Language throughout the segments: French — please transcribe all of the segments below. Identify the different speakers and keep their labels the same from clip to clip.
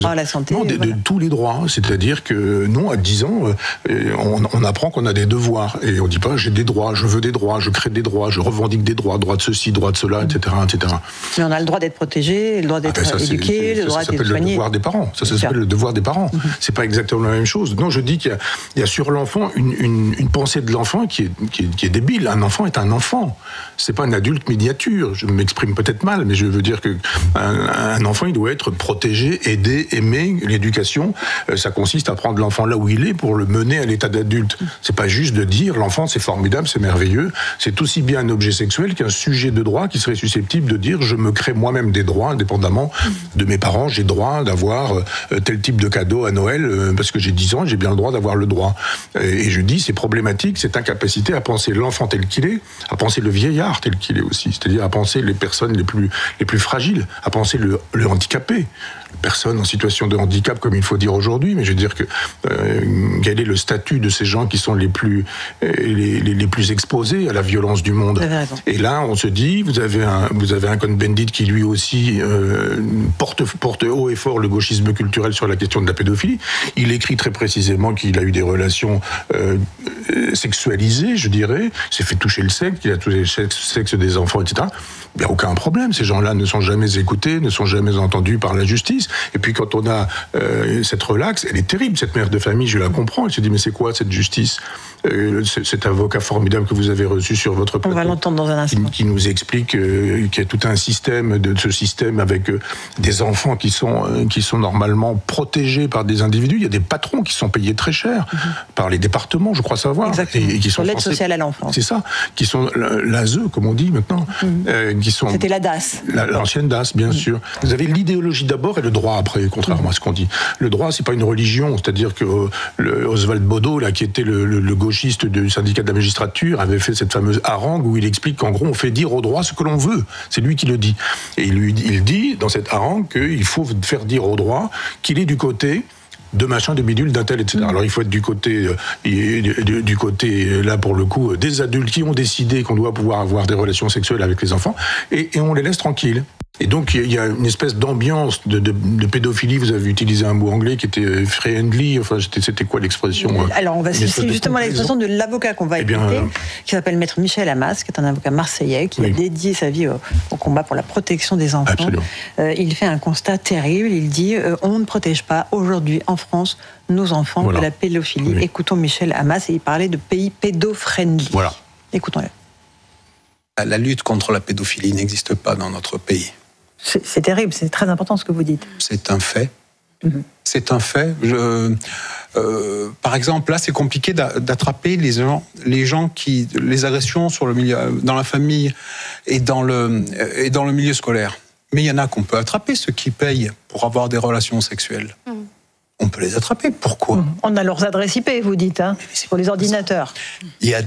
Speaker 1: la santé.
Speaker 2: Non, de tous les droits. C'est-à-dire que, non, à 10 ans, on apprend qu'on a des devoirs. Et on ne dit pas, j'ai des droits, je veux des droits, je crée des droits, je revendique des droits, droit de ceci, droit de cela, etc., etc.
Speaker 1: Mais on a le droit d'être protégé, le droit d'être éduqué, le droit d'être soigné.
Speaker 2: Ça s'appelle le devoir des parents. Ça s'appelle le devoir des parents. C'est pas exactement la même chose. Non, je dis qu'il y a sur l'enfant une pensée de l'enfant qui est débile. Un enfant est un enfant. C'est pas un adulte miniature. Je m'exprime peut-être mal, mais je veux dire que un enfant, il doit être protégé, aidé, aimé. L'éducation, ça consiste à prendre l'enfant là où il est pour le mener à l'état d'adulte. C'est pas juste de dire l'enfant c'est formidable, c'est merveilleux. C'est aussi bien un objet sexuel qu'un sujet de droit qui serait susceptible de dire je me crée moi-même des droits indépendamment de mes parents. J'ai droit d'avoir tel type de cadeau à Noël parce que j'ai 10 ans, j'ai bien le droit d'avoir le droit. Et je dis c'est problématique cette incapacité à penser l'enfant tel qu'il est, à penser le vieillard tel qu'il est aussi, c'est-à-dire à penser les personnes les plus fragiles, à penser le handicapé. Personne en situation de handicap, comme il faut dire aujourd'hui, mais je veux dire que quel est le statut de ces gens qui sont les plus exposés à la violence du monde. Et là, on se dit, vous avez un Cohn-Bendit qui lui aussi porte haut et fort le gauchisme culturel sur la question de la pédophilie. Il écrit très précisément qu'il a eu des relations sexualisées, je dirais, s'est fait toucher le sexe, qu'il a touché le sexe des enfants, etc. Il n'y a aucun problème. Ces gens-là ne sont jamais écoutés, ne sont jamais entendus par la justice. Et puis quand on a cette relaxe, elle est terrible, cette mère de famille, je la comprends. Elle se dit, mais c'est quoi cette justice ? Cet avocat formidable que vous avez reçu sur votre plateau.
Speaker 1: On va l'entendre dans un instant.
Speaker 2: Qui nous explique qu'il y a tout un système, ce système avec des enfants qui sont normalement protégés par des individus. Il y a des patrons qui sont payés très cher par les départements, je crois savoir.
Speaker 1: Exactement.
Speaker 2: Et qui sont
Speaker 1: l'aide sociale à l'enfance.
Speaker 2: C'est ça. Qui sont l'ASE, comme on dit maintenant.
Speaker 1: C'était la DAS.
Speaker 2: L'ancienne DAS, bien sûr. Vous avez l'idéologie d'abord et le droit après, contrairement à ce qu'on dit. Le droit, c'est pas une religion, c'est-à-dire que Oswald Bodo, là, qui était le gauchiste du syndicat de la magistrature, avait fait cette fameuse harangue où il explique qu'en gros, on fait dire au droit ce que l'on veut. C'est lui qui le dit. Et il dit, dans cette harangue, qu'il faut faire dire au droit qu'il est du côté de machin, de bidule, d'un tel, etc. Alors il faut être du côté, là pour le coup, des adultes qui ont décidé qu'on doit pouvoir avoir des relations sexuelles avec les enfants, et on les laisse tranquilles. Et donc il y a une espèce d'ambiance de pédophilie. Vous avez utilisé un mot anglais qui était friendly. Enfin, c'était quoi l'expression ?
Speaker 1: Alors on va citer justement l'expression de l'avocat qu'on va écouter, qui s'appelle Maître Michel Amas, qui est un avocat marseillais qui a dédié sa vie au combat pour la protection des enfants. Il fait un constat terrible. Il dit on ne protège pas aujourd'hui en France nos enfants de la pédophilie. Oui. Écoutons Michel Amas, et il parlait de pays pédo-friendly.
Speaker 2: Voilà.
Speaker 1: Écoutons-le.
Speaker 3: La lutte contre la pédophilie n'existe pas dans notre pays.
Speaker 1: C'est terrible, c'est très important ce que vous dites.
Speaker 3: C'est un fait. C'est un fait. Par exemple, là, c'est compliqué d'attraper les gens qui les agressions dans la famille et dans le milieu scolaire. Mais il y en a qu'on peut attraper, ceux qui payent pour avoir des relations sexuelles. On peut les attraper. Pourquoi ?
Speaker 1: On a leurs adresses IP, vous dites, pour les ordinateurs.
Speaker 3: Il y a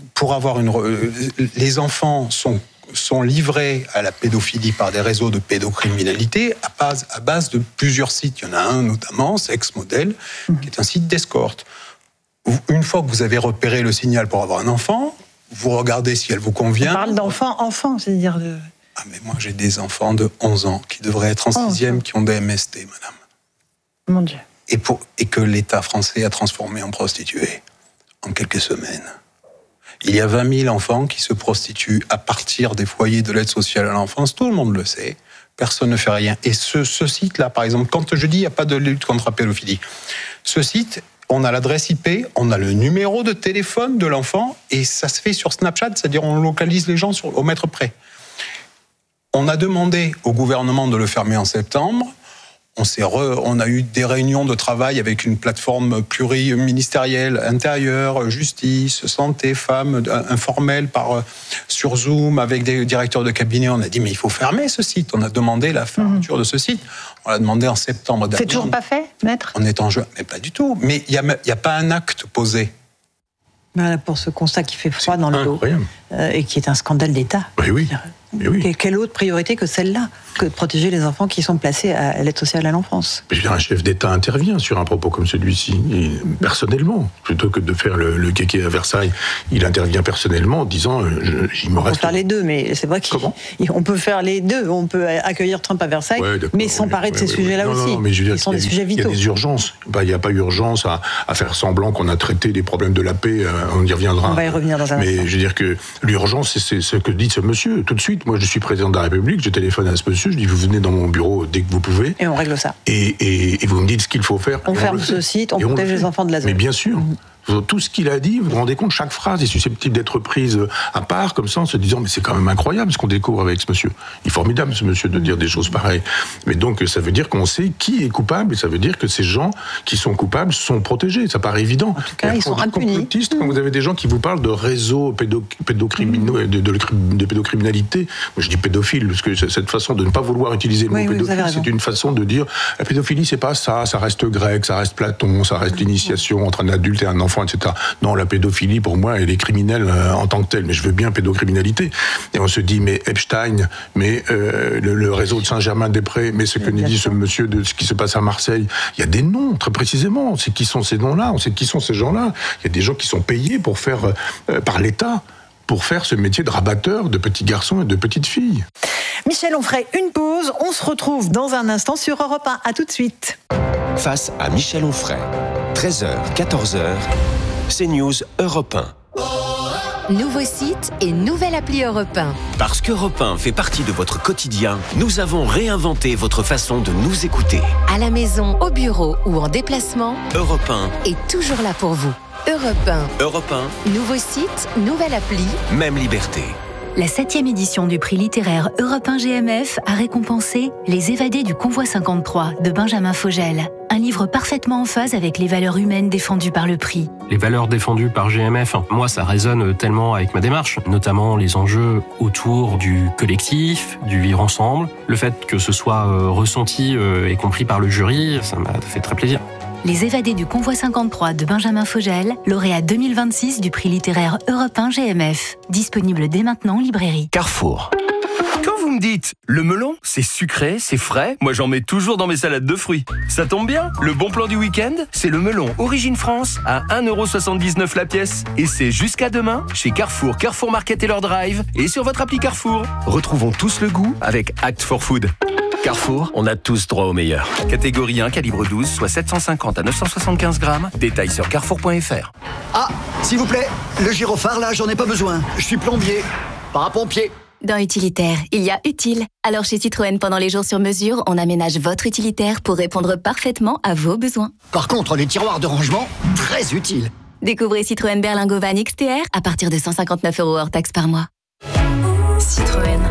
Speaker 3: les enfants sont livrés à la pédophilie par des réseaux de pédocriminalité à base de plusieurs sites. Il y en a un notamment, Sex Model, qui est un site d'escorte. Une fois que vous avez repéré le signal pour avoir un enfant, vous regardez si elle vous convient.
Speaker 1: On parle d'enfants, c'est-à-dire de...
Speaker 3: Ah, mais moi j'ai des enfants de 11 ans qui devraient être en 6e, qui ont des MST, madame.
Speaker 1: Mon Dieu.
Speaker 3: Et que l'État français a transformé en prostituées en quelques semaines. Il y a 20 000 enfants qui se prostituent à partir des foyers de l'aide sociale à l'enfance. Tout le monde le sait. Personne ne fait rien. Et ce site-là, par exemple, quand je dis qu'il n'y a pas de lutte contre la pédophilie, ce site, on a l'adresse IP, on a le numéro de téléphone de l'enfant, et ça se fait sur Snapchat, c'est-à-dire on localise les gens au mètre près. On a demandé au gouvernement de le fermer en septembre. On a eu des réunions de travail avec une plateforme pluriministérielle, intérieure, justice, santé, femmes, informelle sur Zoom, avec des directeurs de cabinet. On a dit, mais il faut fermer ce site. On a demandé la fermeture de ce site. On l'a demandé en septembre dernier.
Speaker 1: C'est toujours pas fait, maître ?
Speaker 3: On est en juin, mais pas du tout. Mais il n'y a pas un acte posé.
Speaker 1: Voilà pour ce constat qui fait froid dans le dos et qui est un scandale d'État.
Speaker 2: Oui. Oui.
Speaker 1: Quelle autre priorité que celle-là, que de protéger les enfants qui sont placés à l'aide sociale à l'enfance?
Speaker 2: Mais je veux dire, un chef d'État intervient sur un propos comme celui-ci, personnellement, plutôt que de faire le kéké à Versailles. Il intervient personnellement en disant il me reste...
Speaker 1: On peut faire les deux, mais c'est vrai qu'on peut faire les deux. On peut accueillir Trump à Versailles, mais s'emparer de ces sujets-là aussi.
Speaker 2: Non, mais je veux dire,
Speaker 1: ils sont des sujets vitaux.
Speaker 2: Il y a des urgences. Il n'y a pas urgence à faire semblant qu'on a traité des problèmes de la paix. On y reviendra.
Speaker 1: On va y revenir dans un instant.
Speaker 2: Mais je veux dire que l'urgence, c'est ce que dit ce monsieur. Tout de suite, moi je suis président de la République, je téléphone à ce monsieur, je dis vous venez dans mon bureau dès que vous pouvez.
Speaker 1: Et on règle ça.
Speaker 2: Et vous me dites ce qu'il faut faire.
Speaker 1: On ferme ce site, on protège les enfants de la zone.
Speaker 2: Mais bien sûr. Tout ce qu'il a dit, vous vous rendez compte, chaque phrase est susceptible d'être prise à part, comme ça, en se disant, mais c'est quand même incroyable ce qu'on découvre avec ce monsieur. Il est formidable, ce monsieur, de dire des choses pareilles. Mais donc, ça veut dire qu'on sait qui est coupable, et ça veut dire que ces gens qui sont coupables sont protégés. Ça paraît évident.
Speaker 1: En tout cas, ils sont impunis.
Speaker 2: Quand vous avez des gens qui vous parlent de réseaux pédocriminaux, de pédocriminalité, moi je dis pédophile, parce que cette façon de ne pas vouloir utiliser le mot pédophile, c'est une façon de dire, la pédophilie, c'est pas ça reste grec, ça reste Platon, ça reste l'initiation entre un adulte et un enfant, etc. Non, la pédophilie, pour moi, elle est criminelle en tant que telle, mais je veux bien pédocriminalité. Et on se dit, mais Epstein, mais le réseau de Saint-Germain-des-Prés, mais ce que nous dit ce monsieur de ce qui se passe à Marseille, il y a des noms, très précisément. On sait qui sont ces noms-là, on sait qui sont ces gens-là. Il y a des gens qui sont payés pour faire, par l'État, pour faire ce métier de rabatteur de petits garçons et de petites filles.
Speaker 1: Michel, on ferait une pause. On se retrouve dans un instant sur Europe 1. À tout de suite.
Speaker 4: Face à Michel Onfray, 13h, 14h, CNews Europe 1.
Speaker 5: Nouveau site et nouvelle appli Europe 1.
Speaker 4: Parce qu'Europe 1 fait partie de votre quotidien, nous avons réinventé votre façon de nous écouter.
Speaker 5: À la maison, au bureau ou en déplacement,
Speaker 4: Europe 1
Speaker 5: est toujours là pour vous. Europe 1.
Speaker 4: Europe 1.
Speaker 5: Nouveau site, nouvelle appli.
Speaker 4: Même liberté.
Speaker 6: La 7e édition du prix littéraire Europe 1 GMF a récompensé Les évadés du convoi 53 de Benjamin Fogel. Un livre parfaitement en phase avec les valeurs humaines défendues par le prix.
Speaker 7: Les valeurs défendues par GMF, moi ça résonne tellement avec ma démarche, notamment les enjeux autour du collectif, du vivre ensemble. Le fait que ce soit ressenti et compris par le jury, ça m'a fait très plaisir.
Speaker 6: Les évadés du convoi 53 de Benjamin Fogel, lauréat 2026 du prix littéraire Europe 1 GMF. Disponible dès maintenant en librairie.
Speaker 4: Carrefour.
Speaker 8: Quand vous me dites, le melon, c'est sucré, c'est frais, moi j'en mets toujours dans mes salades de fruits. Ça tombe bien, le bon plan du week-end, c'est le melon Origine France à 1,79€ la pièce. Et c'est jusqu'à demain chez Carrefour, Carrefour Market et leur drive et sur votre appli Carrefour. Retrouvons tous le goût avec Act for Food.
Speaker 4: Carrefour, on a tous droit au meilleur.
Speaker 8: Catégorie 1, calibre 12, soit 750 à 975 grammes. Détails sur carrefour.fr.
Speaker 9: Ah, s'il vous plaît, le gyrophare là, j'en ai pas besoin. Je suis plombier, pas un pompier.
Speaker 10: Dans Utilitaire, il y a utile. Alors chez Citroën, pendant les jours sur mesure, on aménage votre utilitaire pour répondre parfaitement à vos besoins.
Speaker 9: Par contre, les tiroirs de rangement, très utiles.
Speaker 10: Découvrez Citroën Berlingo Van XTR à partir de 159€ hors taxe par mois.
Speaker 6: Citroën.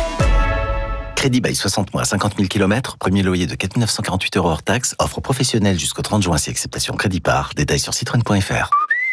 Speaker 11: Crédit bail 60 mois, 50 000 km, premier loyer de 4 948€ hors taxe, offre professionnelle jusqu'au 30 juin si acceptation crédit par. Détails sur citroën.fr.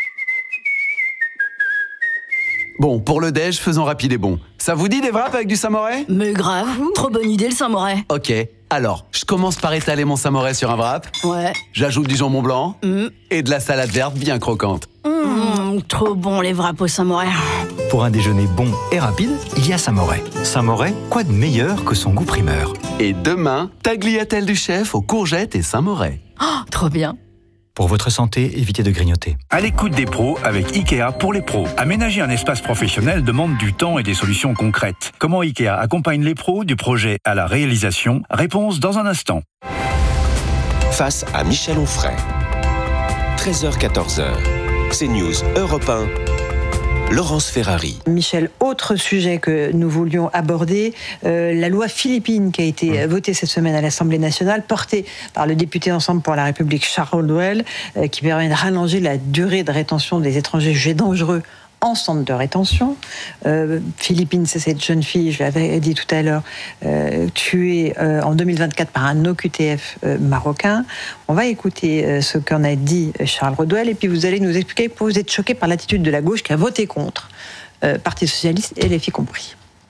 Speaker 12: Bon, pour le déj, faisons rapide et bon. Ça vous dit des wraps avec du samouraï ?
Speaker 13: Mais grave, trop bonne idée le samouraï.
Speaker 12: Ok, alors, je commence par étaler mon samouraï sur un wrap.
Speaker 13: Ouais.
Speaker 12: J'ajoute du jambon blanc et de la salade verte bien croquante.
Speaker 13: Trop bon les wraps au samouraï.
Speaker 14: Pour un déjeuner bon et rapide, il y a Samouraï. Samouraï, quoi de meilleur que son goût primeur ?
Speaker 12: Et demain, tagliatelle du chef aux courgettes et Samouraï.
Speaker 13: Oh, trop bien.
Speaker 14: Pour votre santé, évitez de grignoter.
Speaker 15: À l'écoute des pros avec Ikea pour les pros. Aménager un espace professionnel demande du temps et des solutions concrètes. Comment Ikea accompagne les pros du projet à la réalisation ? Réponse dans un instant.
Speaker 4: Face à Michel Onfray. 13h, 14h. CNews Europe 1. Laurence Ferrari.
Speaker 1: Michel, autre sujet que nous voulions aborder, la loi philippine qui a été votée cette semaine à l'Assemblée nationale, portée par le député Ensemble pour la République Charles Rodwell, qui permet de rallonger la durée de rétention des étrangers jugés dangereux en centre de rétention. Philippine, c'est cette jeune fille, je l'avais dit tout à l'heure, tuée en 2024 par un OQTF marocain. On va écouter ce qu'en a dit Charles Rodwell et puis vous allez nous expliquer pourquoi vous êtes choqués par l'attitude de la gauche qui a voté contre, Parti socialiste et les filles compris.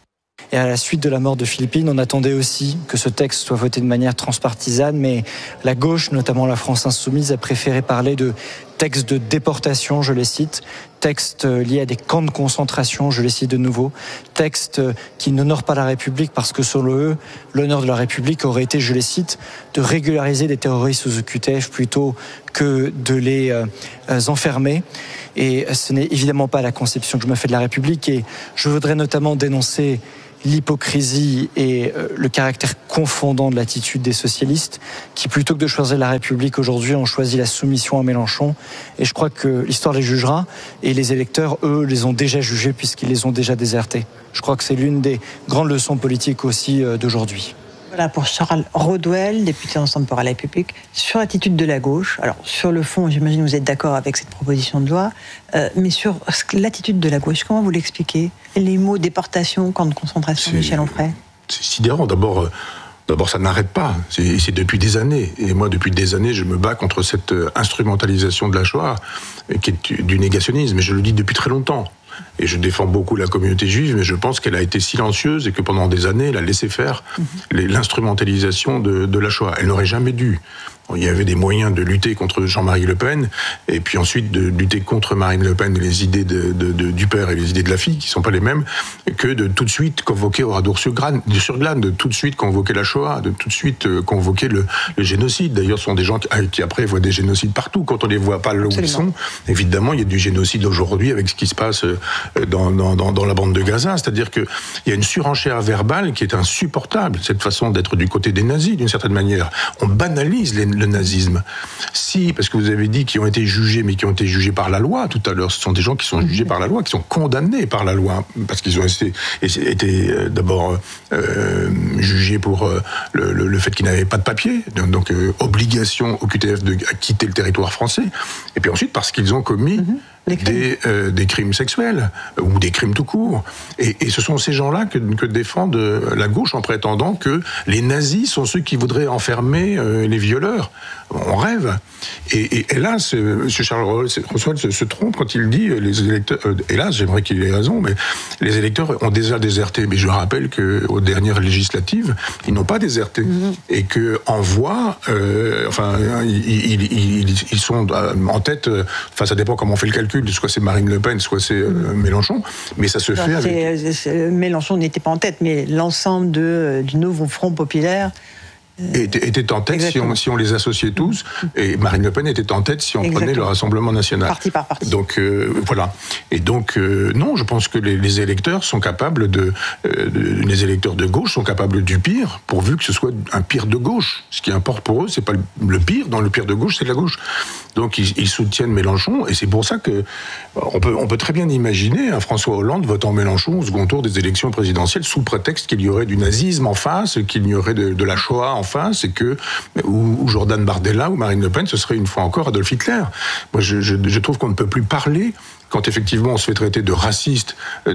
Speaker 16: Et à la suite de la mort de Philippine, on attendait aussi que ce texte soit voté de manière transpartisane, mais la gauche, notamment la France Insoumise, a préféré parler de texte de déportation, je les cite, texte lié à des camps de concentration, je les cite de nouveau, texte qui n'honore pas la République parce que selon eux, l'honneur de la République aurait été, je les cite, de régulariser des terroristes sous OQTF plutôt que de les enfermer. Et ce n'est évidemment pas la conception que je me fais de la République, et je voudrais notamment dénoncer l'hypocrisie et le caractère confondant de l'attitude des socialistes qui, plutôt que de choisir la République aujourd'hui, ont choisi la soumission à Mélenchon. Et je crois que l'histoire les jugera, et les électeurs, eux, les ont déjà jugés puisqu'ils les ont déjà désertés. Je crois que c'est l'une des grandes leçons politiques aussi d'aujourd'hui.
Speaker 1: Voilà pour Charles Rodwell, député Ensemble pour la République, sur l'attitude de la gauche. Alors, sur le fond, j'imagine que vous êtes d'accord avec cette proposition de loi, mais sur l'attitude de la gauche, comment vous l'expliquez ? Les mots déportation, camp de concentration, Michel Onfray ?
Speaker 2: C'est sidérant. D'abord, ça n'arrête pas. C'est depuis des années. Et moi, depuis des années, je me bats contre cette instrumentalisation de la Shoah, qui est du négationnisme. Et je le dis depuis très longtemps. Et je défends beaucoup la communauté juive, mais je pense qu'elle a été silencieuse et que pendant des années, elle a laissé faire l'instrumentalisation de la Shoah. Elle n'aurait jamais dû. Il y avait des moyens de lutter contre Jean-Marie Le Pen, et puis ensuite de lutter contre Marine Le Pen et les idées du père et les idées de la fille, qui ne sont pas les mêmes, que de tout de suite convoquer Oradour-sur-Glane, de tout de suite convoquer la Shoah, de tout de suite convoquer le génocide. D'ailleurs, ce sont des gens qui après voient des génocides partout. Quand on ne les voit pas là où ils sont, évidemment, il y a du génocide aujourd'hui avec ce qui se passe dans la bande de Gaza. C'est-à-dire qu'il y a une surenchère verbale qui est insupportable, cette façon d'être du côté des nazis, d'une certaine manière. On banalise le nazisme. Si, parce que vous avez dit qu'ils ont été jugés, mais qui ont été jugés par la loi tout à l'heure, ce sont des gens qui sont jugés par la loi, qui sont condamnés par la loi, parce qu'ils ont été d'abord jugés pour le fait qu'ils n'avaient pas de papier, donc obligation au QTF de quitter le territoire français, et puis ensuite parce qu'ils ont commis des crimes sexuels, ou des crimes tout court. Et ce sont ces gens-là que défendent la gauche en prétendant que les nazis sont ceux qui voudraient enfermer les violeurs. On rêve. Et hélas, M. Charles Rodwell se trompe quand il dit les électeurs. Hélas, j'aimerais qu'il ait raison, mais les électeurs ont déjà déserté. Mais je rappelle qu'aux dernières législatives, ils n'ont pas déserté. Et qu'en voix, ils sont en tête. Enfin, ça dépend comment on fait le calcul. Soit c'est Marine Le Pen, soit c'est Mélenchon. Mais ça se fait avec.
Speaker 1: Mélenchon n'était pas en tête, mais l'ensemble du nouveau Front populaire.
Speaker 2: Était en tête si on les associait tous, et Marine Le Pen était en tête si on prenait le Rassemblement national.
Speaker 1: Parti par parti.
Speaker 2: Donc voilà. Et donc non, je pense que les électeurs sont capables les électeurs de gauche sont capables du pire, pourvu que ce soit un pire de gauche. Ce qui importe pour eux, c'est pas le pire. Dans le pire de gauche, c'est la gauche. Donc ils soutiennent Mélenchon, et c'est pour ça que on peut très bien imaginer un François Hollande votant Mélenchon au second tour des élections présidentielles sous prétexte qu'il y aurait du nazisme en face, qu'il y aurait de la Shoah en face, et que ou Jordan Bardella ou Marine Le Pen, ce serait une fois encore Adolf Hitler. Moi, je trouve qu'on ne peut plus parler quand effectivement on se fait traiter de raciste,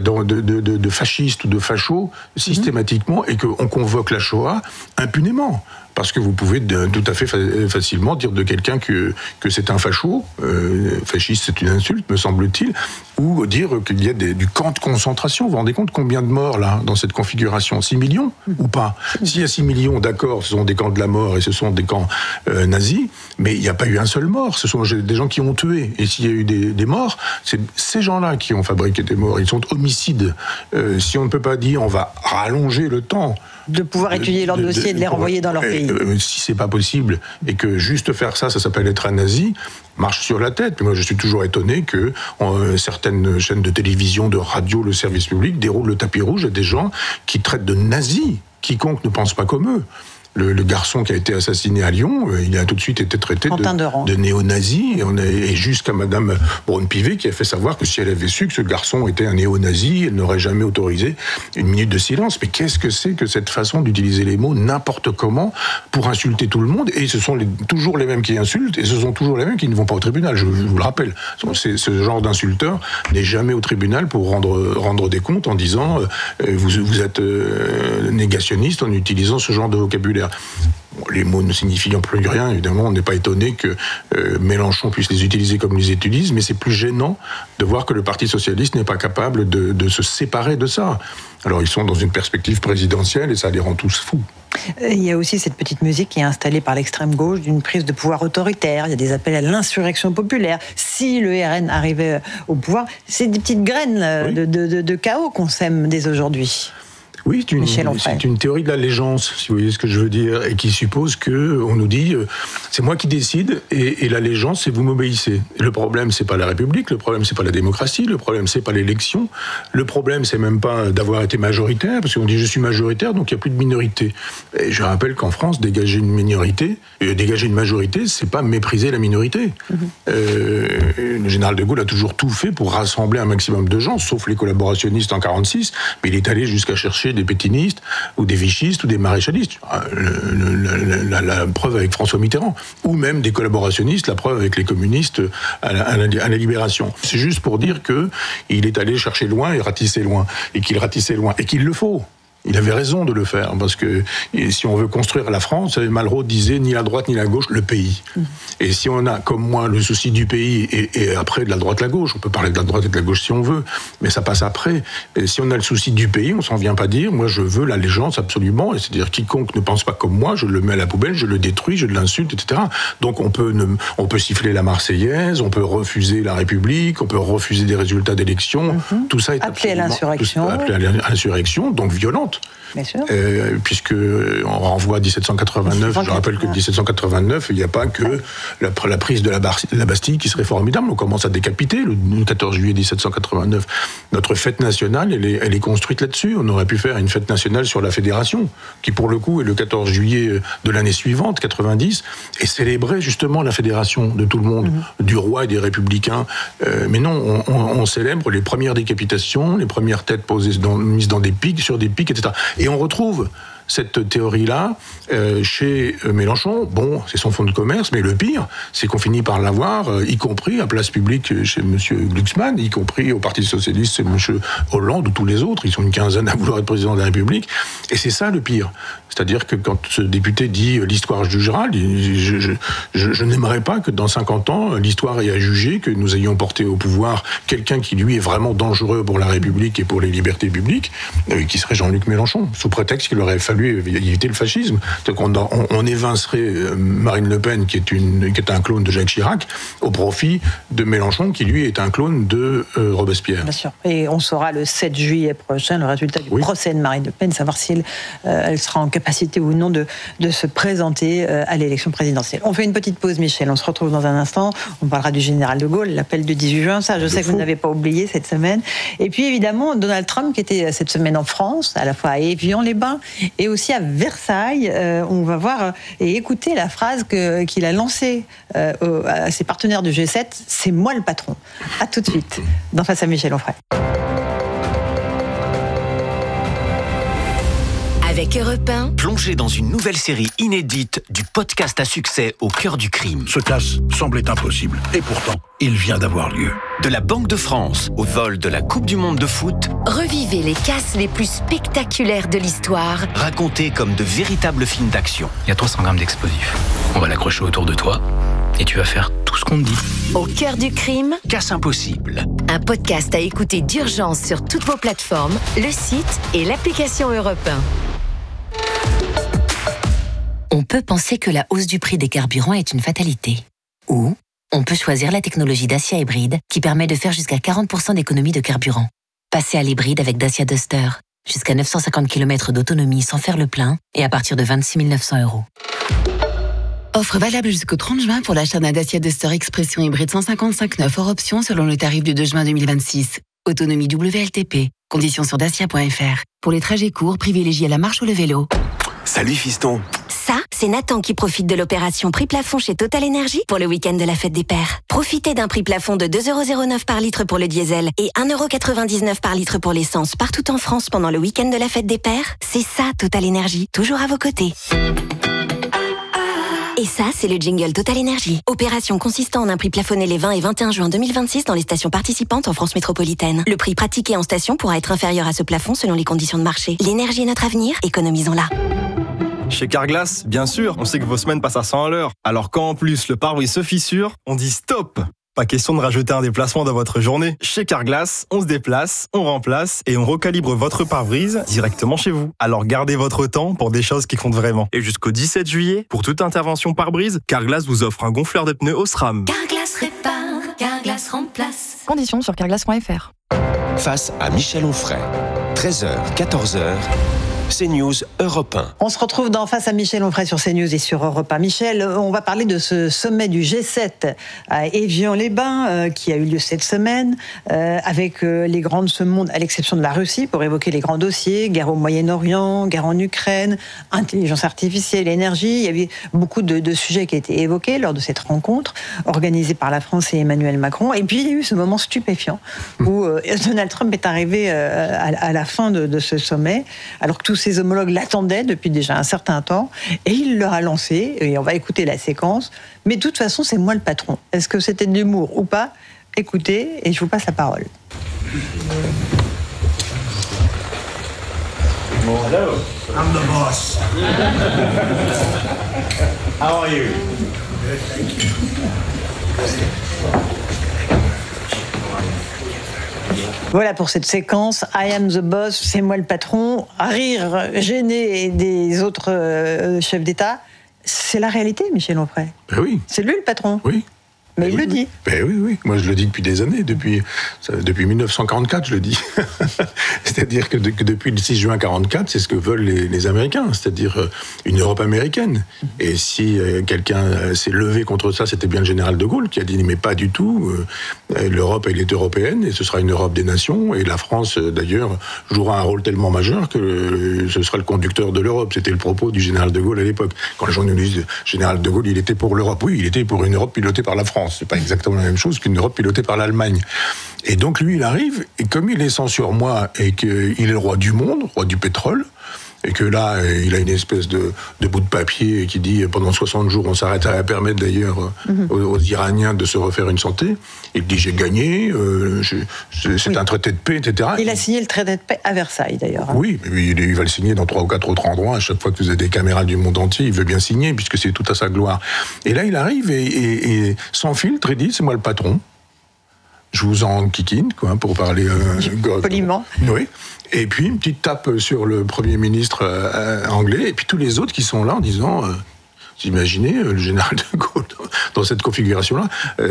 Speaker 2: de fasciste ou de facho systématiquement, et qu'on convoque la Shoah impunément. Parce que vous pouvez tout à fait facilement dire de quelqu'un que c'est un facho, fasciste c'est une insulte, me semble-t-il, ou dire qu'il y a du camp de concentration. Vous vous rendez compte combien de morts là, dans cette configuration ? 6 millions ou pas ? S'il y a 6 millions, d'accord, ce sont des camps de la mort et ce sont des camps nazis, mais il n'y a pas eu un seul mort, ce sont des gens qui ont tué. Et s'il y a eu des morts, c'est ces gens-là qui ont fabriqué des morts, ils sont homicides. Si on ne peut pas dire on va rallonger le temps
Speaker 1: de pouvoir étudier leur dossier et de les renvoyer dans leur pays.
Speaker 2: Si c'est pas possible, et que juste faire ça s'appelle être un nazi, marche sur la tête. Mais moi, je suis toujours étonné que certaines chaînes de télévision, de radio, le service public déroulent le tapis rouge à des gens qui traitent de nazis. Quiconque ne pense pas comme eux. Le garçon qui a été assassiné à Lyon, il a tout de suite été traité de néo-nazi, et jusqu'à Madame Braun-Pivet qui a fait savoir que si elle avait su que ce garçon était un néo-nazi, elle n'aurait jamais autorisé une minute de silence. Mais qu'est-ce que c'est que cette façon d'utiliser les mots n'importe comment pour insulter tout le monde ? Et ce sont toujours les mêmes qui insultent, et ce sont toujours les mêmes qui ne vont pas au tribunal, je vous le rappelle. Ce genre d'insulteur n'est jamais au tribunal pour rendre des comptes en disant vous êtes négationniste en utilisant ce genre de vocabulaire. Les mots ne signifiant plus rien, évidemment, on n'est pas étonné que Mélenchon puisse les utiliser comme ils les utilisent, mais c'est plus gênant de voir que le Parti socialiste n'est pas capable de se séparer de ça. Alors ils sont dans une perspective présidentielle et ça les rend tous fous.
Speaker 1: Il y a aussi cette petite musique qui est installée par l'extrême gauche d'une prise de pouvoir autoritaire. Il y a des appels à l'insurrection populaire. Si le RN arrivait au pouvoir, c'est des petites graines de chaos qu'on sème dès aujourd'hui.
Speaker 2: Oui, c'est une théorie de l'allégeance, si vous voyez ce que je veux dire, et qui suppose qu'on nous dit c'est moi qui décide et l'allégeance c'est vous m'obéissez. Et le problème c'est pas la République, le problème c'est pas la démocratie, le problème c'est pas l'élection, le problème c'est même pas d'avoir été majoritaire, parce qu'on dit je suis majoritaire donc il n'y a plus de minorité. Et je rappelle qu'en France dégager une minorité, dégager une majorité c'est pas mépriser la minorité. Le général de Gaulle a toujours tout fait pour rassembler un maximum de gens, sauf les collaborationnistes en 1946, mais il est allé jusqu'à chercher des pétinistes, ou des vichistes, ou des maréchalistes. La preuve avec François Mitterrand. Ou même des collaborationnistes, la preuve avec les communistes à la Libération. C'est juste pour dire qu'il est allé chercher loin et ratisser loin. Et qu'il ratissait loin. Et qu'il le faut. Il avait raison de le faire, parce que si on veut construire la France, Malraux disait ni la droite ni la gauche, le pays. Et si on a, comme moi, le souci du pays et après de la droite la gauche, on peut parler de la droite et de la gauche si on veut, mais ça passe après. Et si on a le souci du pays, on s'en vient pas dire, moi je veux l'allégeance absolument, et c'est-à-dire quiconque ne pense pas comme moi, je le mets à la poubelle, je le détruis, je l'insulte, etc. Donc on peut siffler la Marseillaise, on peut refuser la République, on peut refuser des résultats d'élections, tout ça est
Speaker 1: appelé à l'insurrection.
Speaker 2: Appelé à l'insurrection, donc violente.
Speaker 1: Bien sûr.
Speaker 2: Puisque on renvoie à 1789, je rappelle que 1789, il n'y a pas que la prise de la Bastille qui serait formidable. On commence à décapiter le 14 juillet 1789. Notre fête nationale, elle est construite là-dessus. On aurait pu faire une fête nationale sur la Fédération, qui pour le coup est le 14 juillet de l'année suivante, 90, et célébrer justement la Fédération de tout le monde, du roi et des républicains. Mais non, on célèbre les premières décapitations, les premières têtes mises dans des pics, sur des pics, etc. Et on retrouve cette théorie-là chez Mélenchon. Bon, c'est son fonds de commerce, mais le pire, c'est qu'on finit par l'avoir, y compris à place publique chez M. Glucksmann, y compris au Parti Socialiste, c'est M. Hollande ou tous les autres. Ils sont une quinzaine à vouloir être président de la République. Et c'est ça le pire. C'est-à-dire que quand ce député dit « l'histoire jugera », je n'aimerais pas que dans 50 ans, l'histoire ait à juger que nous ayons porté au pouvoir quelqu'un qui, lui, est vraiment dangereux pour la République et pour les libertés publiques, qui serait Jean-Luc Mélenchon, sous prétexte qu'il aurait fallu éviter le fascisme. Donc on évincerait Marine Le Pen, qui est un clone de Jacques Chirac, au profit de Mélenchon, qui, lui, est un clone de Robespierre.
Speaker 1: Bien sûr. Et on saura le 7 juillet prochain le résultat du procès de Marine Le Pen, savoir si elle sera en capacité ou non de se présenter à l'élection présidentielle. On fait une petite pause, Michel. On se retrouve dans un instant. On parlera du général de Gaulle, l'appel du 18 juin. Ça, je sais que vous n'avez pas oublié cette semaine. Et puis, évidemment, Donald Trump, qui était cette semaine en France, à la fois à Évian-les-Bains et aussi à Versailles. On va voir et écouter la phrase qu'il a lancée à ses partenaires du G7. C'est moi le patron. À tout de suite, dans Face à Michel Onfray.
Speaker 5: Avec Europe 1,
Speaker 4: plongez dans une nouvelle série inédite du podcast à succès au cœur du crime.
Speaker 17: Ce casse semblait impossible, et pourtant, il vient d'avoir lieu.
Speaker 4: De la Banque de France au vol de la Coupe du Monde de foot,
Speaker 5: revivez les casses les plus spectaculaires de l'histoire,
Speaker 4: racontés comme de véritables films d'action.
Speaker 7: Il y a 300 grammes d'explosifs. On va l'accrocher autour de toi, et tu vas faire tout ce qu'on te dit.
Speaker 5: Au cœur du crime,
Speaker 4: Casse impossible.
Speaker 5: Un podcast à écouter d'urgence sur toutes vos plateformes, le site et l'application Europe 1. On peut penser que la hausse du prix des carburants est une fatalité. Ou on peut choisir la technologie Dacia Hybride qui permet de faire jusqu'à 40% d'économie de carburant. Passez à l'hybride avec Dacia Duster. Jusqu'à 950 km d'autonomie sans faire le plein et à partir de 26 900 €.
Speaker 18: Offre valable jusqu'au 30 juin pour l'achat d'un Dacia Duster Expression hybride 155/9 hors option selon le tarif du 2 juin 2026. Autonomie WLTP. Conditions sur dacia.fr. Pour les trajets courts, privilégiez la marche ou le vélo.
Speaker 19: Salut fiston.
Speaker 10: Ça, c'est Nathan qui profite de l'opération prix plafond chez Total Energy pour le week-end de la fête des pères. Profitez d'un prix plafond de 2,09 € par litre pour le diesel et 1,99 € par litre pour l'essence partout en France pendant le week-end de la fête des pères. C'est ça, Total Energy, toujours à vos côtés. Et ça, c'est le jingle Total Energy. Opération consistant en un prix plafonné les 20 et 21 juin 2026 dans les stations participantes en France métropolitaine. Le prix pratiqué en station pourra être inférieur à ce plafond selon les conditions de marché. L'énergie est notre avenir, économisons-la.
Speaker 19: Chez Carglass, bien sûr, on sait que vos semaines passent à 100 à l'heure. Alors quand en plus le pare-brise se fissure, on dit stop. Pas question de rajouter un déplacement dans votre journée. Chez Carglass, on se déplace, on remplace et on recalibre votre pare-brise directement chez vous. Alors gardez votre temps pour des choses qui comptent vraiment. Et jusqu'au 17 juillet, pour toute intervention pare-brise, Carglass vous offre un gonfleur de pneus Osram.
Speaker 6: Carglass répare, Carglass remplace.
Speaker 20: Conditions sur carglass.fr.
Speaker 4: Face à Michel Onfray, 13h, 14h. CNews Europe 1.
Speaker 1: On se retrouve dans Face à Michel Onfray sur CNews et sur Europe 1. Michel, on va parler de ce sommet du G7 à Évian-les-Bains qui a eu lieu cette semaine avec les grands de ce monde, à l'exception de la Russie, pour évoquer les grands dossiers, guerre au Moyen-Orient, guerre en Ukraine, intelligence artificielle, énergie. Il y avait beaucoup de sujets qui étaient évoqués lors de cette rencontre organisée par la France et Emmanuel Macron. Et puis il y a eu ce moment stupéfiant où Donald Trump est arrivé à la fin de ce sommet, alors que tous ses homologues l'attendaient depuis déjà un certain temps, et il leur a lancé, et on va écouter la séquence, mais de toute façon, c'est moi le patron. Est-ce que c'était de l'humour ou pas? Écoutez, et je vous passe la parole.
Speaker 21: Hello, I'm the boss. How are you? Good, thank you.
Speaker 1: Voilà pour cette séquence, I am the boss, c'est moi le patron, à rire gêné des autres chefs d'État. C'est la réalité, Michel Onfray.
Speaker 2: Ben oui.
Speaker 1: C'est lui le patron.
Speaker 2: Oui.
Speaker 1: Mais il le dit.
Speaker 2: Ben oui. Moi, je le dis depuis des années, depuis 1944, je le dis. C'est-à-dire que depuis le 6 juin 1944, c'est ce que veulent les Américains, c'est-à-dire une Europe américaine. Et si quelqu'un s'est levé contre ça, c'était bien le général de Gaulle qui a dit mais pas du tout. L'Europe, elle est européenne et ce sera une Europe des nations. Et la France, d'ailleurs, jouera un rôle tellement majeur que ce sera le conducteur de l'Europe. C'était le propos du général de Gaulle à l'époque. Quand les gens nous disent général de Gaulle, il était pour l'Europe. Oui, il était pour une Europe pilotée par la France. C'est pas exactement la même chose qu'une Europe pilotée par l'Allemagne. Et donc lui, il arrive, et comme il est sans surmoi, et qu'il est le roi du monde, roi du pétrole, et que là, il a une espèce de bout de papier qui dit pendant 60 jours, on s'arrêterait à permettre d'ailleurs aux Iraniens de se refaire une santé. Il dit j'ai gagné, c'est un traité de paix, etc.
Speaker 1: Il a signé le traité de paix à Versailles d'ailleurs.
Speaker 2: Oui, mais il va le signer dans 3 ou 4 autres endroits. À chaque fois que vous avez des caméras du monde entier, il veut bien signer puisque c'est tout à sa gloire. Et là, il arrive et sans filtre, il dit c'est moi le patron. Je vous en kikine, quoi, pour parler
Speaker 1: poliment.
Speaker 2: Oui. Et puis une petite tape sur le Premier ministre anglais, et puis tous les autres qui sont là en disant, vous imaginez, le général de Gaulle, dans cette configuration-là,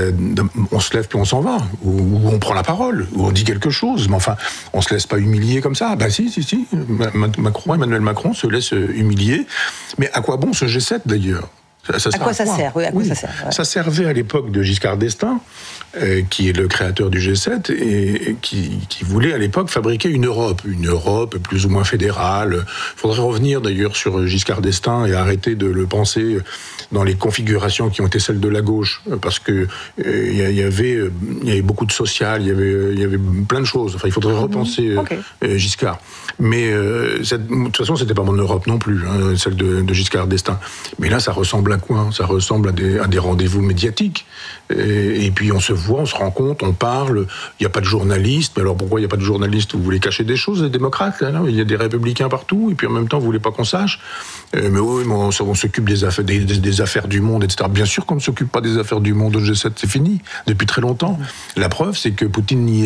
Speaker 2: on se lève puis on s'en va, ou on prend la parole, ou on dit quelque chose, mais enfin, on se laisse pas humilier comme ça. Ben si, Emmanuel Macron se laisse humilier, mais à quoi bon ce G7 d'ailleurs?
Speaker 1: À quoi ça sert? Oui, à quoi ça sert? Ouais.
Speaker 2: Ça servait à l'époque de Giscard d'Estaing, qui est le créateur du G7, et qui voulait à l'époque fabriquer une Europe plus ou moins fédérale. Il faudrait revenir d'ailleurs sur Giscard d'Estaing et arrêter de le penser dans les configurations qui ont été celles de la gauche, parce que il y avait beaucoup de social, il y avait plein de choses. Enfin, il faudrait repenser Giscard. Mais de toute façon, c'était pas mon Europe non plus, hein, celle de Giscard d'Estaing. Mais là, ça ressemble à quoi? Ça ressemble à des rendez-vous médiatiques. Et puis on se voit, on se rencontre, on parle. Il n'y a pas de journalistes. Mais alors pourquoi il n'y a pas de journalistes? Vous voulez cacher des choses, les démocrates là, il y a des républicains partout. Et puis en même temps, vous voulez pas qu'on sache. Mais oui, on s'occupe des affaires du monde, etc. Bien sûr qu'on ne s'occupe pas des affaires du monde au G7. C'est fini depuis très longtemps. La preuve, c'est que Poutine n'y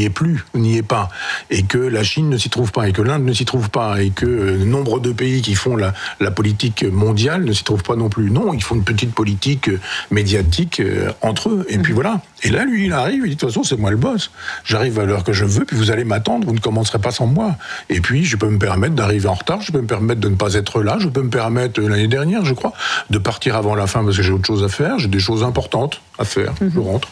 Speaker 2: est pas, et que la Chine ne s'y trouve pas, et que l'Inde ne s'y trouve pas, et que nombre de pays qui font la politique mondiale ne s'y trouvent pas non plus. Non, ils font une petite politique médiatique entre eux. Et puis voilà. Et là, lui, il arrive, il dit, de toute façon, c'est moi le boss. J'arrive à l'heure que je veux, puis vous allez m'attendre, vous ne commencerez pas sans moi. Et puis, je peux me permettre d'arriver en retard, je peux me permettre de ne pas être là, je peux me permettre, l'année dernière, je crois, de partir avant la fin parce que j'ai autre chose à faire, j'ai des choses importantes à faire, je rentre.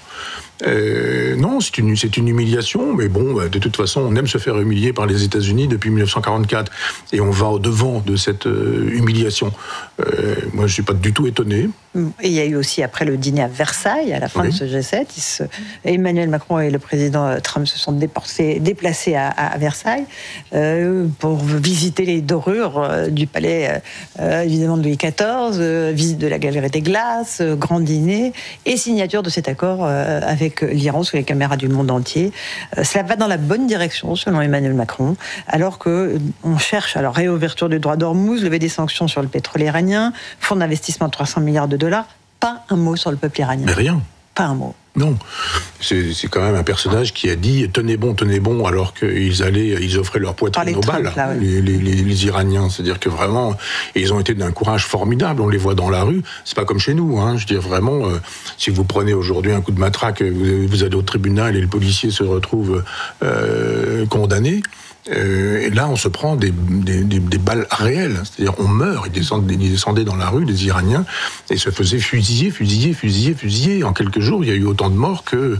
Speaker 2: Non, c'est une humiliation, mais bon, de toute façon, on aime se faire humilier par les États-Unis depuis 1944, et on va au-devant de cette humiliation. Moi, je suis pas du tout étonné.
Speaker 1: Et il y a eu aussi, après le dîner à Versailles, à la fin de ce G7, Emmanuel Macron et le président Trump se sont déplacés à Versailles pour visiter les dorures du palais, évidemment, de Louis XIV, visite de la Galerie des Glaces, grand dîner, et signer signature de cet accord avec l'Iran sous les caméras du monde entier. Cela va dans la bonne direction, selon Emmanuel Macron, alors qu'on cherche réouverture du droit d'Ormuz, levée des sanctions sur le pétrole iranien, fonds d'investissement de 300 milliards de dollars. Pas un mot sur le peuple iranien.
Speaker 2: Mais rien.
Speaker 1: Pas un mot.
Speaker 2: Non, c'est quand même un personnage qui a dit « tenez bon », alors qu'ils offraient leur poitrine aux balles, les Iraniens. C'est-à-dire que vraiment, ils ont été d'un courage formidable, on les voit dans la rue, c'est pas comme chez nous, hein. Je veux dire vraiment, si vous prenez aujourd'hui un coup de matraque, vous allez au tribunal et le policier se retrouve condamné, et là, on se prend des balles réelles. C'est-à-dire, on meurt. Ils descendaient dans la rue, les Iraniens, et se faisaient fusiller. En quelques jours, il y a eu autant de morts que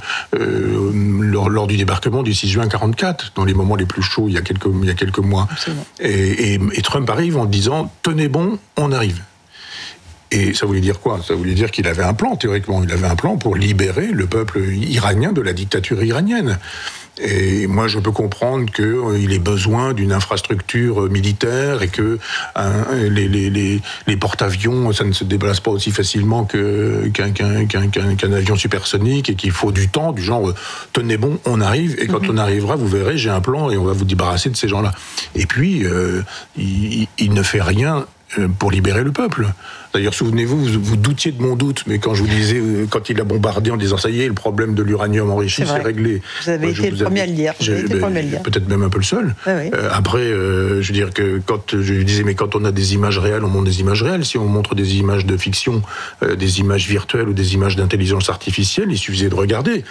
Speaker 2: lors du débarquement du 6 juin 1944, dans les moments les plus chauds, il y a quelques mois. Et Trump arrive en disant « tenez bon, on arrive ». Et ça voulait dire quoi ? Ça voulait dire qu'il avait un plan, théoriquement. Il avait un plan pour libérer le peuple iranien de la dictature iranienne. Et moi, je peux comprendre qu'il ait besoin d'une infrastructure militaire et que les porte-avions, ça ne se déplace pas aussi facilement qu'un avion supersonique et qu'il faut du temps, du genre tenez bon, on arrive et quand on arrivera, vous verrez, j'ai un plan et on va vous débarrasser de ces gens-là. Et puis, il ne fait rien pour libérer le peuple. D'ailleurs, souvenez-vous, vous doutiez de mon doute, mais quand je vous disais, quand il a bombardé en disant ça y est, le problème de l'uranium enrichi, c'est réglé.
Speaker 1: Vous avez été le premier à le dire.
Speaker 2: Peut-être même un peu le seul. Après, je veux dire que quand je disais, mais quand on a des images réelles, on montre des images réelles. Si on montre des images de fiction, des images virtuelles ou des images d'intelligence artificielle, il suffisait de regarder.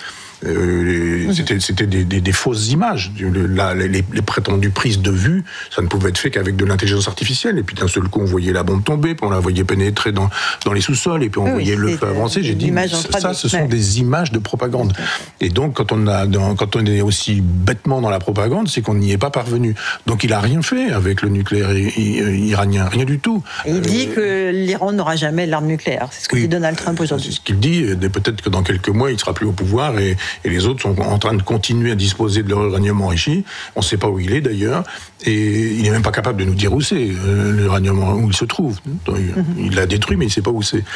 Speaker 2: C'était des fausses images. Les prétendues prises de vue, ça ne pouvait être fait qu'avec de l'intelligence artificielle. Et puis d'un seul coup, on voyait la bombe tomber, puis on la voyait pénétrer dans les sous-sols, et puis on voyait le feu avancer. J'ai dit, ça, ce sont des images de propagande. Et donc, quand on est aussi bêtement dans la propagande, c'est qu'on n'y est pas parvenu. Donc, il a rien fait avec le nucléaire iranien, rien du tout.
Speaker 1: Et il dit que l'Iran n'aura jamais l'arme nucléaire. C'est ce que dit Donald Trump aujourd'hui.
Speaker 2: C'est ce qu'il dit. Peut-être que dans quelques mois, il ne sera plus au pouvoir et les autres sont en train de continuer à disposer de leur uranium enrichi. On ne sait pas où il est d'ailleurs, et il n'est même pas capable de nous dire où c'est, l'uranium, où il se trouve. Il l'a détruit, mais il ne sait pas où c'est.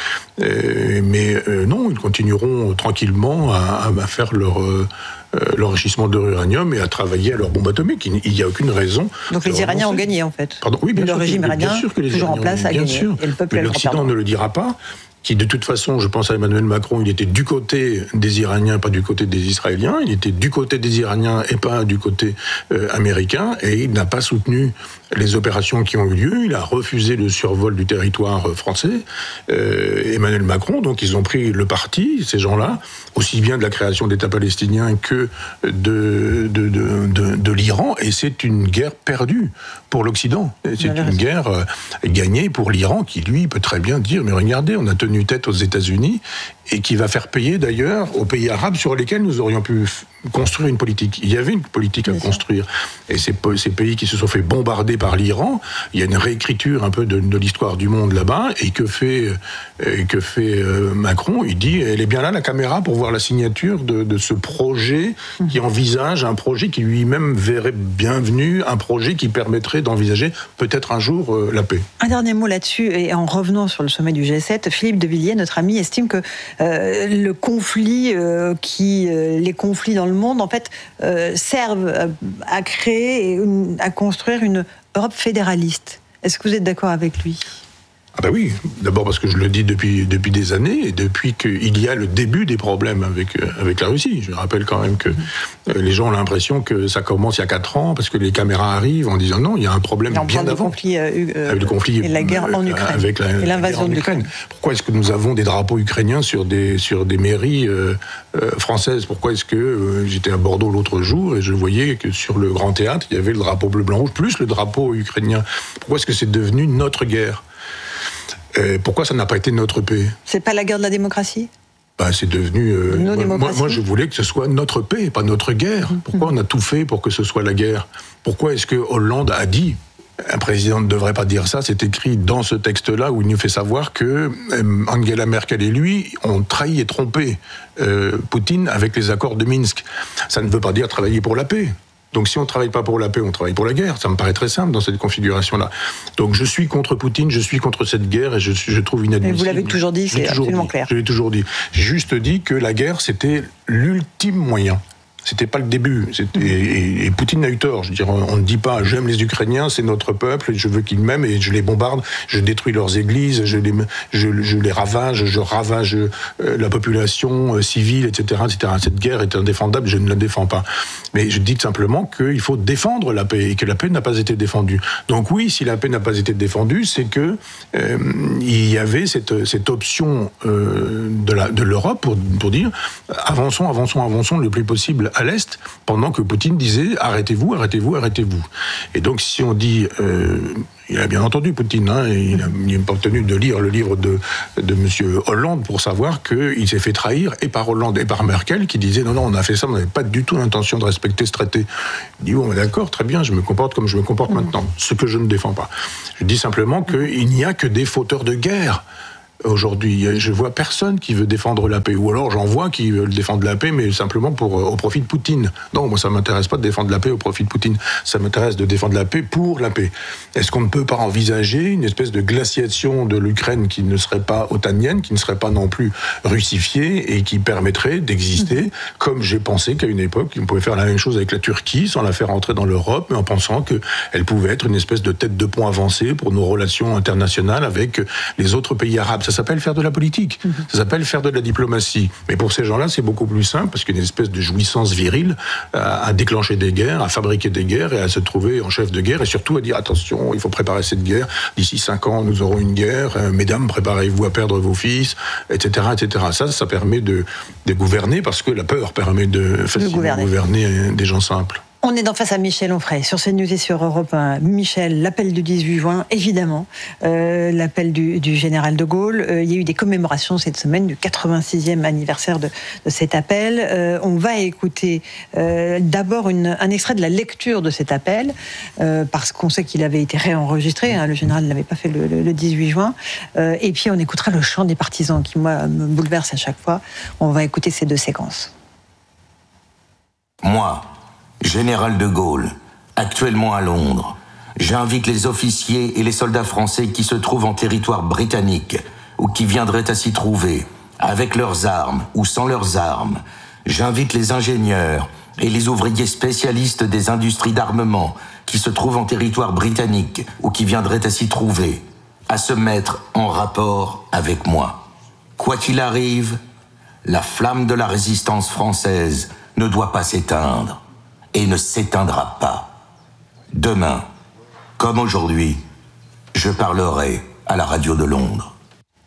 Speaker 2: Non, ils continueront tranquillement à faire l'enrichissement de l'uranium et à travailler à leur bombe atomique. Il n'y a aucune raison.
Speaker 1: Donc les Iraniens ont gagné, en fait.
Speaker 2: Pardon, oui, bien
Speaker 1: sûr. Le régime iranien, toujours en place, a gagné.
Speaker 2: Sûr.
Speaker 1: Et le peuple
Speaker 2: mais l'Occident ne le dira pas. Qui, de toute façon, je pense à Emmanuel Macron, il était du côté des Iraniens, pas du côté des Israéliens. Il était du côté des Iraniens et pas du côté américain. Et il n'a pas soutenu les opérations qui ont eu lieu. Il a refusé le survol du territoire français. Emmanuel Macron, donc ils ont pris le parti, ces gens-là, aussi bien de la création d'État palestinien que de l'Iran. Et c'est une guerre perdue pour l'Occident. C'est une guerre gagnée pour l'Iran qui, lui, peut très bien dire, mais regardez, on a tenu tête aux États-Unis et qui va faire payer d'ailleurs aux pays arabes sur lesquels nous aurions pu construire une politique. Il y avait une politique à construire. Et ces pays qui se sont fait bombarder par l'Iran, il y a une réécriture un peu de l'histoire du monde là-bas. Et que fait Macron ? Il dit, elle est bien là la caméra pour voir la signature de ce projet qui envisage un projet qui lui-même verrait bienvenu, un projet qui permettrait d'envisager peut-être un jour la paix.
Speaker 1: Un dernier mot là-dessus, et en revenant sur le sommet du G7, Philippe de Villiers, notre ami, estime que les conflits dans le monde, en fait, servent à créer et à construire une Europe fédéraliste. Est-ce que vous êtes d'accord avec lui ?
Speaker 2: Ah ben oui, d'abord parce que je le dis depuis des années, et depuis qu'il y a le début des problèmes avec la Russie. Je rappelle quand même que les gens ont l'impression que ça commence il y a 4 ans, parce que les caméras arrivent en disant non, il y a un problème bien avant.
Speaker 1: Avec le conflit
Speaker 2: et
Speaker 1: la guerre en Ukraine,
Speaker 2: avec
Speaker 1: et l'invasion de l'Ukraine.
Speaker 2: Pourquoi est-ce que nous avons des drapeaux ukrainiens sur des mairies françaises ? Pourquoi est-ce que j'étais à Bordeaux l'autre jour et je voyais que sur le Grand Théâtre, il y avait le drapeau bleu-blanc-rouge plus le drapeau ukrainien ? Pourquoi est-ce que c'est devenu notre guerre ? Pourquoi ça n'a pas été notre paix ?
Speaker 1: C'est pas la guerre de la démocratie ?
Speaker 2: C'est devenu... moi, je voulais que ce soit notre paix, pas notre guerre. Pourquoi on a tout fait pour que ce soit la guerre ? Pourquoi est-ce que Hollande a dit... Un président ne devrait pas dire ça, c'est écrit dans ce texte-là où il nous fait savoir que Angela Merkel et lui ont trahi et trompé Poutine avec les accords de Minsk. Ça ne veut pas dire travailler pour la paix. Donc si on ne travaille pas pour la paix, on travaille pour la guerre. Ça me paraît très simple dans cette configuration-là. Donc je suis contre Poutine, je suis contre cette guerre et je trouve inadmissible.
Speaker 1: Et vous l'avez toujours dit, c'est absolument clair.
Speaker 2: Je l'ai toujours dit. J'ai juste dit que la guerre, c'était l'ultime moyen. C'était pas le début. Et Poutine a eu tort. Je veux dire, on ne dit pas j'aime les Ukrainiens, c'est notre peuple, et je veux qu'ils m'aiment, et je les bombarde, je détruis leurs églises, je les ravage, je ravage la population civile, etc., etc. Cette guerre est indéfendable, je ne la défends pas. Mais je dis simplement qu'il faut défendre la paix, et que la paix n'a pas été défendue. Donc oui, si la paix n'a pas été défendue, c'est que il y avait cette option de l'Europe pour dire avançons le plus possible à l'Est, pendant que Poutine disait arrêtez-vous. Et donc si on dit, il a bien entendu Poutine, il n'a pas obtenu de lire le livre de M. Hollande pour savoir qu'il s'est fait trahir et par Hollande et par Merkel qui disaient non, on a fait ça, on n'avait pas du tout l'intention de respecter ce traité. Il dit bon, d'accord, très bien, je me comporte comme je me comporte maintenant, ce que je ne défends pas. Je dis simplement qu'il n'y a que des fauteurs de guerre. Aujourd'hui, je vois personne qui veut défendre la paix. Ou alors j'en vois qui veulent défendre la paix, mais simplement au profit de Poutine. Non, moi ça m'intéresse pas de défendre la paix au profit de Poutine. Ça m'intéresse de défendre la paix pour la paix. Est-ce qu'on ne peut pas envisager une espèce de glaciation de l'Ukraine qui ne serait pas otanienne, qui ne serait pas non plus russifiée et qui permettrait d'exister, comme j'ai pensé qu'à une époque, on pouvait faire la même chose avec la Turquie sans la faire entrer dans l'Europe, mais en pensant qu'elle pouvait être une espèce de tête de pont avancée pour nos relations internationales avec les autres pays arabes. Ça s'appelle faire de la politique, ça s'appelle faire de la diplomatie. Mais pour ces gens-là, c'est beaucoup plus simple, parce qu'il y a une espèce de jouissance virile à déclencher des guerres, à fabriquer des guerres et à se trouver en chef de guerre, et surtout à dire attention, il faut préparer cette guerre, d'ici 5 ans nous aurons une guerre, mesdames, préparez-vous à perdre vos fils, etc. etc. Ça permet de gouverner, parce que la peur permet de facilement gouverner des gens simples.
Speaker 1: On est dans Face à Michel Onfray, sur CNews et sur Europe 1. Michel, l'appel du 18 juin, évidemment, l'appel du général de Gaulle. Il y a eu des commémorations cette semaine du 86e anniversaire de cet appel. On va écouter d'abord un extrait de la lecture de cet appel, parce qu'on sait qu'il avait été réenregistré, le général ne l'avait pas fait le 18 juin. Et puis on écoutera le chant des partisans, qui, moi, me bouleverse à chaque fois. On va écouter ces deux séquences.
Speaker 20: Moi, général de Gaulle, actuellement à Londres, j'invite les officiers et les soldats français qui se trouvent en territoire britannique ou qui viendraient à s'y trouver, avec leurs armes ou sans leurs armes. J'invite les ingénieurs et les ouvriers spécialistes des industries d'armement qui se trouvent en territoire britannique ou qui viendraient à s'y trouver, à se mettre en rapport avec moi. Quoi qu'il arrive, la flamme de la résistance française ne doit pas s'éteindre. Et ne s'éteindra pas. Demain, comme aujourd'hui, je parlerai à la radio de Londres.